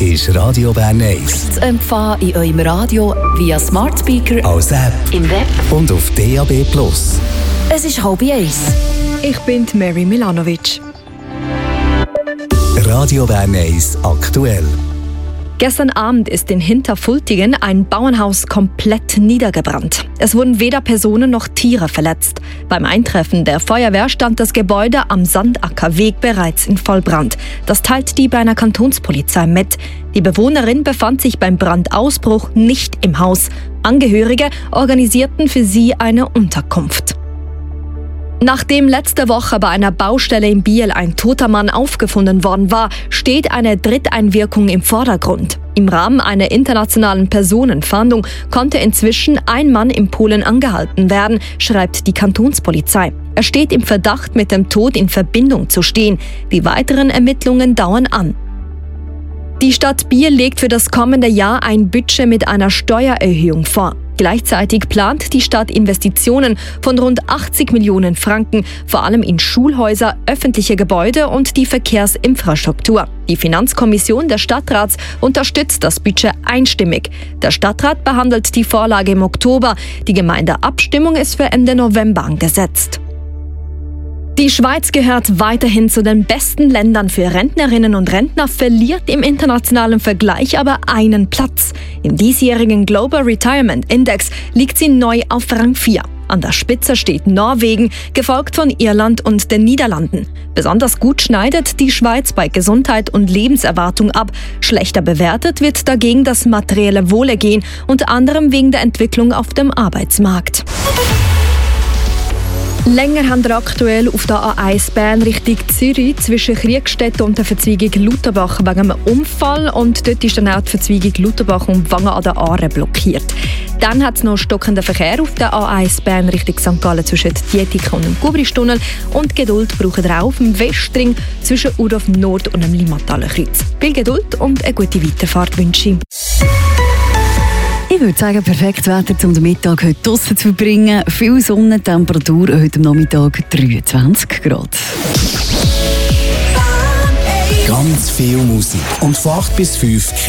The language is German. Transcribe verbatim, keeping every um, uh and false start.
ist Radio Bern eins. Zu empfangen in eurem Radio via Smart Speaker, als App im Web und auf D A B plus. Es ist halb eins. Ich bin Mary Milanovic. Radio Bern eins aktuell. Gestern Abend ist in Hinterfultigen ein Bauernhaus komplett niedergebrannt. Es wurden weder Personen noch Tiere verletzt. Beim Eintreffen der Feuerwehr stand das Gebäude am Sandackerweg bereits in Vollbrand. Das teilt die Berner Kantonspolizei mit. Die Bewohnerin befand sich beim Brandausbruch nicht im Haus. Angehörige organisierten für sie eine Unterkunft. Nachdem letzte Woche bei einer Baustelle in Biel ein toter Mann aufgefunden worden war, steht eine Dritteinwirkung im Vordergrund. Im Rahmen einer internationalen Personenfahndung konnte inzwischen ein Mann in Polen angehalten werden, schreibt die Kantonspolizei. Er steht im Verdacht, mit dem Tod in Verbindung zu stehen. Die weiteren Ermittlungen dauern an. Die Stadt Biel legt für das kommende Jahr ein Budget mit einer Steuererhöhung vor. Gleichzeitig plant die Stadt Investitionen von rund achtzig Millionen Franken, vor allem in Schulhäuser, öffentliche Gebäude und die Verkehrsinfrastruktur. Die Finanzkommission des Stadtrats unterstützt das Budget einstimmig. Der Stadtrat behandelt die Vorlage im Oktober. Die Gemeindeabstimmung ist für Ende November angesetzt. Die Schweiz gehört weiterhin zu den besten Ländern für Rentnerinnen und Rentner, verliert im internationalen Vergleich aber einen Platz. Im diesjährigen Global Retirement Index liegt sie neu auf Rang vier. An der Spitze steht Norwegen, gefolgt von Irland und den Niederlanden. Besonders gut schneidet die Schweiz bei Gesundheit und Lebenserwartung ab. Schlechter bewertet wird dagegen das materielle Wohlergehen, unter anderem wegen der Entwicklung auf dem Arbeitsmarkt. Länger haben wir aktuell auf der A eins Bern Richtung Zürich zwischen Kriegstetten und der Verzweigung Lutherbach wegen einem Unfall. Und dort ist dann auch die Verzweigung Lutherbach und Wangen an der Aare blockiert. Dann hat es noch stockenden Verkehr auf der A eins Bern Richtung Sankt Gallen zwischen Dietikon und dem Gubristunnel. Und Geduld braucht ihr auch auf dem Westring zwischen Urdorf Nord und dem Limataler Kreuz. Viel Geduld und eine gute Weiterfahrt wünsche ich. Ich würde sagen, perfektes Wetter, um den Mittag heute draussen zu verbringen. Viel Sonne, Temperatur heute am Nachmittag dreiundzwanzig Grad. Ganz viel Musik und von acht bis fünf